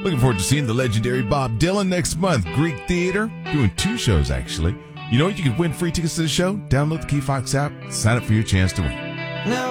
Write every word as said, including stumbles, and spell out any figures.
Looking forward to seeing the legendary Bob Dylan next month. Greek Theater, doing two shows actually. You know what? You can win free tickets to the show. Download the Key Fox app, sign up for your chance to win. Now